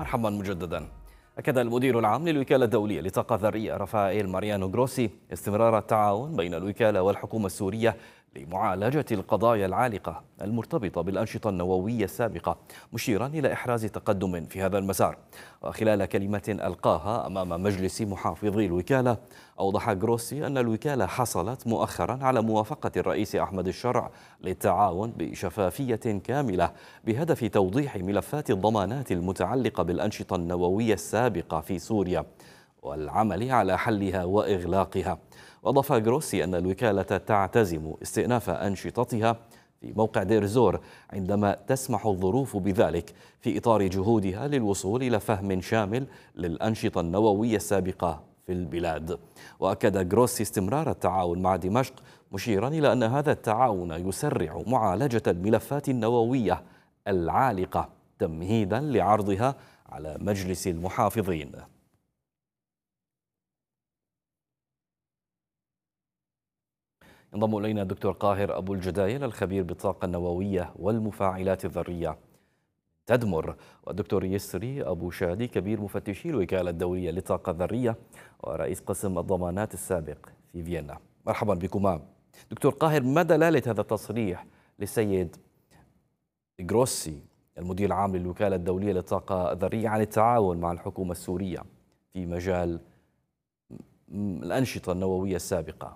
مرحبا مجددا. أكد المدير العام للوكالة الدولية للطاقة الذرية رافائيل ماريانو غروسي استمرار التعاون بين الوكالة والحكومة السورية لمعالجة القضايا العالقة المرتبطة بالأنشطة النووية السابقة، مشيرا إلى إحراز تقدم في هذا المسار. وخلال كلمة ألقاها أمام مجلس محافظي الوكالة، أوضح غروسي أن الوكالة حصلت مؤخرا على موافقة الرئيس أحمد الشرع للتعاون بشفافية كاملة بهدف توضيح ملفات الضمانات المتعلقة بالأنشطة النووية السابقة في سوريا والعمل على حلها وإغلاقها. وأضاف غروسي أن الوكالة تعتزم استئناف أنشطتها في موقع دير زور عندما تسمح الظروف بذلك، في إطار جهودها للوصول إلى فهم شامل للأنشطة النووية السابقة في البلاد. وأكد غروسي استمرار التعاون مع دمشق، مشيرا إلى أن هذا التعاون يسرع معالجة الملفات النووية العالقة تمهيدا لعرضها على مجلس المحافظين. ينضم إلينا الدكتور قاهر أبو الجدايل الخبير بالطاقة النووية والمفاعلات الذرية تدمر، والدكتور يسري أبو شادي كبير مفتشي الوكالة الدولية للطاقة الذرية ورئيس قسم الضمانات السابق في فيينا. مرحبا بكما. دكتور قاهر، ما دلالة هذا التصريح للسيد غروسي المدير العام للوكالة الدولية للطاقة الذرية عن التعاون مع الحكومة السورية في مجال الأنشطة النووية السابقة؟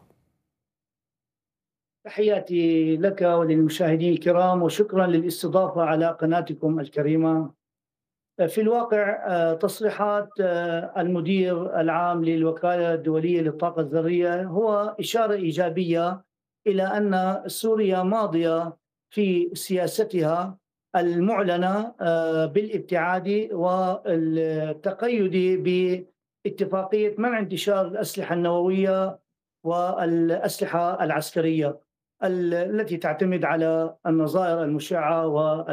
تحياتي لك وللمشاهدين الكرام، وشكرا للاستضافة على قناتكم الكريمة. في الواقع تصريحات المدير العام للوكالة الدولية للطاقة الذرية هو إشارة إيجابية إلى أن سوريا ماضية في سياستها المعلنة بالابتعاد والتقيد باتفاقية منع انتشار الأسلحة النووية والأسلحة العسكرية التي تعتمد على النظائر المشعة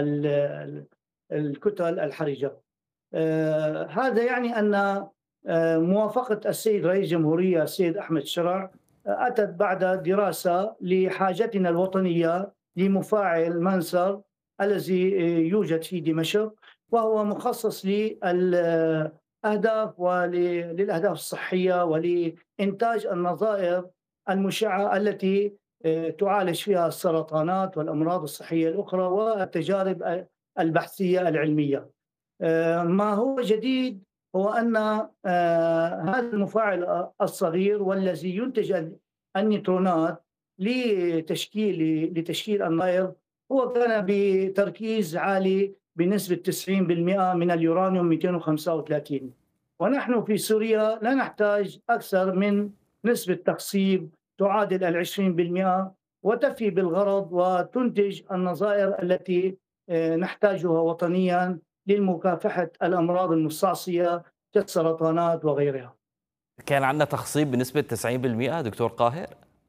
والكتل الحرجة. هذا يعني أن موافقة السيد رئيس الجمهورية السيد أحمد شرع أتت بعد دراسة لحاجتنا الوطنية لمفاعل منسر الذي يوجد في دمشق، وهو مخصص للأهداف وللأهداف الصحية ولإنتاج النظائر المشعة التي تعالج فيها السرطانات والأمراض الصحية الأخرى والتجارب البحثية العلمية. ما هو جديد هو أن هذا المفاعل الصغير والذي ينتج النيوترونات لتشكيل النظائر هو كان بتركيز عالي بنسبة 90% من اليورانيوم 235، ونحن في سوريا لا نحتاج أكثر من نسبة تخصيب تعادل 20%، وتفي بالغرض وتنتج النظائر التي نحتاجها وطنيا لمكافحة الأمراض المستعصية كالسرطانات وغيرها. كان عندنا تخصيب بنسبة 90% دكتور قاهر؟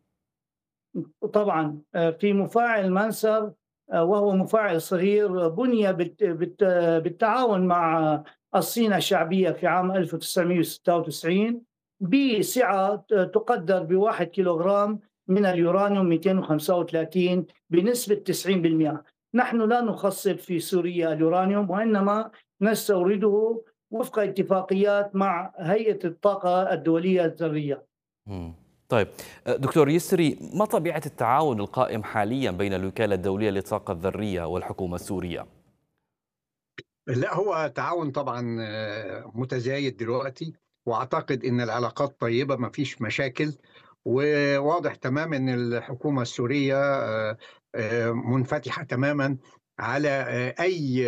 طبعا في مفاعل منسر، وهو مفاعل صغير بني بالتعاون مع الصين الشعبية في عام 1996 بسعة تقدر ب1 كيلوغرام من اليورانيوم 235 بنسبة 90%. نحن لا نخصب في سوريا اليورانيوم، وإنما نستورده وفق اتفاقيات مع هيئة الطاقة الدولية الذرية. طيب دكتور يسري، ما طبيعة التعاون القائم حاليا بين الوكالة الدولية للطاقة الذرية والحكومة السورية؟ لا، هو تعاون طبعا متزايد دلوقتي، واعتقد ان العلاقات طيبة، ما فيش مشاكل، وواضح تماما ان الحكومة السورية منفتحة تماما على اي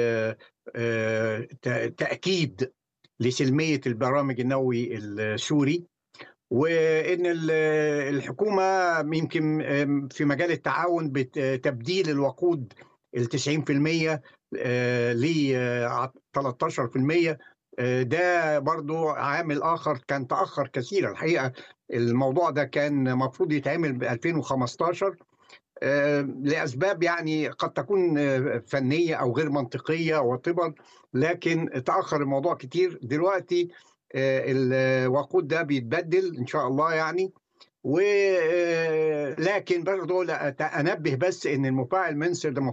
تأكيد لسلمية البرامج النووي السوري، وان الحكومة يمكن في مجال التعاون بتبديل الوقود ال 90% ل 13%. ده برضو عامل آخر كان تأخر كثيرا الحقيقة. الموضوع ده كان مفروض يتعمل ب 2015 لأسباب يعني قد تكون فنية أو غير منطقية وطبعا، لكن تأخر الموضوع كتير. دلوقتي الوقود ده بيتبدل إن شاء الله يعني. ولكن برضه أنبه بس إن المفاعل منسر ده